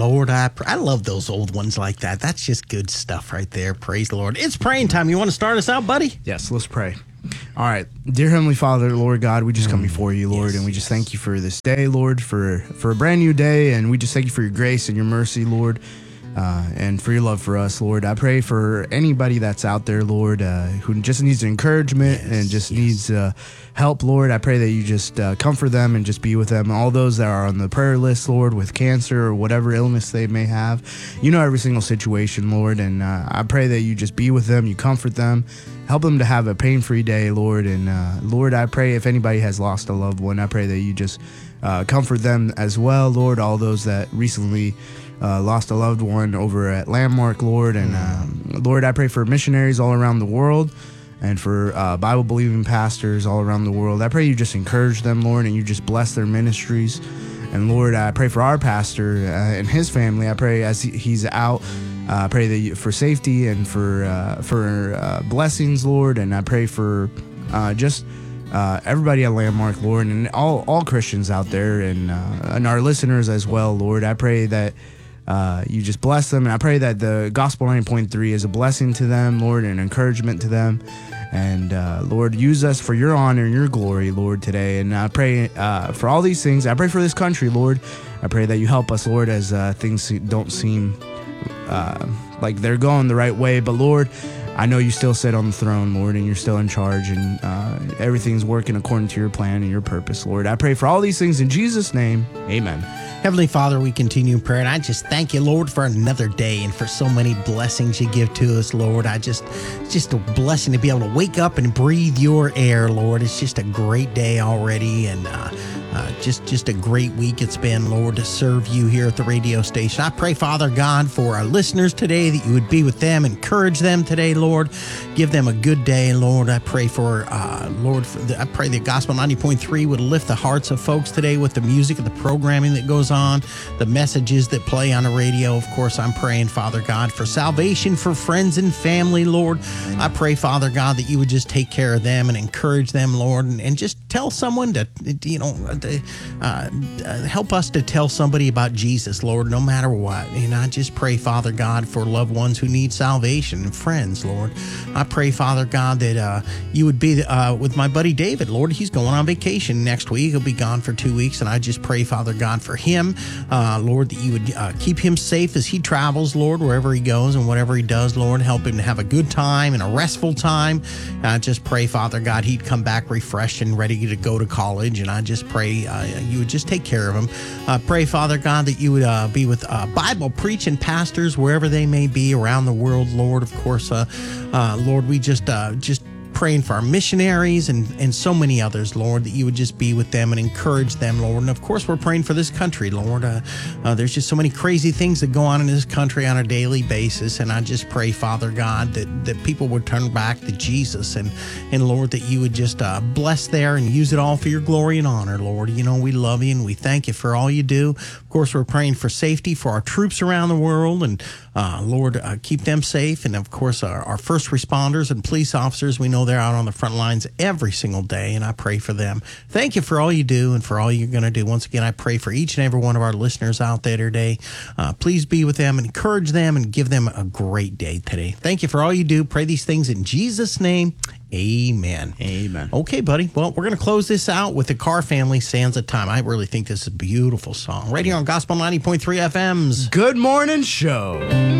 Lord, I love those old ones like that. That's just good stuff right there. Praise the Lord. It's praying time. You want to start us out, buddy? Yes, let's pray. All right. Dear Heavenly Father, Lord God, we just come before you, Lord, Yes, and we just thank you for this day, Lord, for a brand new day, and we just thank you for your grace and your mercy, Lord, and for your love for us, Lord. I pray for anybody that's out there, Lord, who just needs encouragement and just needs help, Lord. I pray that you just comfort them and just be with them. All those that are on the prayer list, Lord, with cancer or whatever illness they may have. You know every single situation, Lord, and I pray that you just be with them, you comfort them, help them to have a pain-free day, Lord. And Lord, I pray if anybody has lost a loved one, I pray that you just comfort them as well, Lord. All those that recently lost a loved one over at Landmark, Lord. And Lord, I pray for missionaries all around the world and for Bible-believing pastors all around the world. I pray you just encourage them, Lord, and you just bless their ministries. And Lord, I pray for our pastor and his family. I pray as he's out, I pray that for safety and for blessings, Lord. And I pray for just everybody at Landmark, Lord, and all Christians out there, and our listeners as well, Lord. I pray that you just bless them, and I pray that the Gospel 90.3 is a blessing to them, Lord, and encouragement to them. And Lord, use us for your honor and your glory, Lord, today. And I pray for all these things. I pray for this country, Lord. I pray that you help us, Lord, as things don't seem like they're going the right way. But Lord, I know you still sit on the throne, Lord, and you're still in charge, and everything's working according to your plan and your purpose, Lord. I pray for all these things in Jesus' name. Amen. Heavenly Father, we continue in prayer, and I just thank you, Lord, for another day and for so many blessings you give to us, Lord. It's just a blessing to be able to wake up and breathe your air, Lord. It's just a great day already, and just a great week it's been, Lord, to serve you here at the radio station. I pray, Father God, for our listeners today, that you would be with them, encourage them today, Lord. Give them a good day, Lord. I pray I pray the Gospel 90.3 would lift the hearts of folks today with the music and the programming that goes on, the messages that play on the radio. Of course, I'm praying, Father God, for salvation for friends and family, Lord. I pray, Father God, that you would just take care of them and encourage them, Lord, and just tell someone to help us to tell somebody about Jesus, Lord, no matter what. And I just pray, Father God, for loved ones who need salvation and friends, Lord. I pray, Father God, that you would be with my buddy David, Lord. He's going on vacation next week. He'll be gone for 2 weeks, and I just pray, Father God, for him, Lord, that you would keep him safe as he travels, Lord, wherever he goes and whatever he does, Lord. Help him to have a good time and a restful time. I just pray, Father God, he'd come back refreshed and ready to go to college, and I just pray you would just take care of him. Pray, Father God, that you would be with Bible preaching pastors wherever they may be around the world, Lord. Of course, Lord, we just praying for our missionaries and so many others, Lord, that you would just be with them and encourage them, Lord. And of course, we're praying for this country, Lord. There's just so many crazy things that go on in this country on a daily basis. And I just pray, Father God, that people would turn back to Jesus, and Lord, that you would just bless there and use it all for your glory and honor, Lord. You know, we love you and we thank you for all you do. Of course, we're praying for safety for our troops around the world, and Lord, keep them safe. And of course, our first responders and police officers, we know they're out on the front lines every single day, and I pray for them. Thank you for all you do and for all you're going to do. Once again, I pray for each and every one of our listeners out there today. Please be with them, encourage them, and give them a great day today. Thank you for all you do. Pray these things in Jesus' name. Amen. Amen. Okay, buddy. Well, we're going to close this out with the Carr Family Sands of Time. I really think this is a beautiful song. Right here on Gospel 90.3 FM's Good Morning Show.